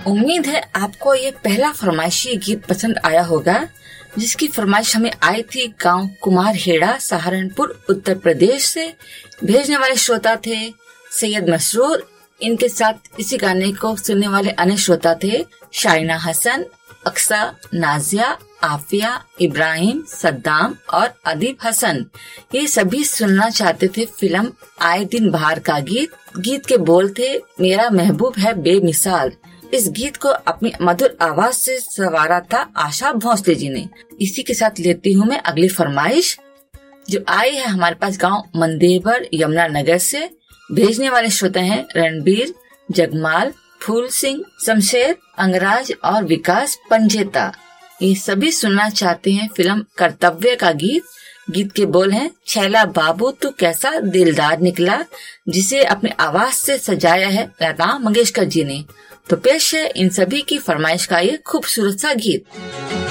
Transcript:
उम्मीद है आपको ये पहला फरमाइशी गीत पसंद आया होगा, जिसकी फरमाइश हमें आई थी गांव कुमारहेड़ा, सहारनपुर, उत्तर प्रदेश से। भेजने वाले श्रोता थे सैयद मसरूर। इनके साथ इसी गाने को सुनने वाले अन्य श्रोता थे शाइना हसन, अक्सा, नाजिया, आफिया, इब्राहिम, सद्दाम और अदीब हसन। ये सभी सुनना चाहते थे फिल्म आए दिन बाहर का गीत। गीत के बोल थे, मेरा महबूब है बेमिसाल। इस गीत को अपनी मधुर आवाज से सवारा था आशा भोसले जी ने। इसी के साथ लेती हूँ मैं अगली फरमाइश, जो आई है हमारे पास गांव मंदेवर, यमुना नगर से। भेजने वाले श्रोता हैं रणबीर, जगमाल, फूल सिंह, शमशेर, अंगराज और विकास पंजेता। ये सभी सुनना चाहते हैं फिल्म कर्तव्य का गीत। गीत के बोल हैं, छैला बाबू तू कैसा दिलदार निकला, जिसे अपनी आवाज से सजाया है लता मंगेशकर जी ने। तो पेश है इन सभी की फरमाइश का ये खूबसूरत सा गीत।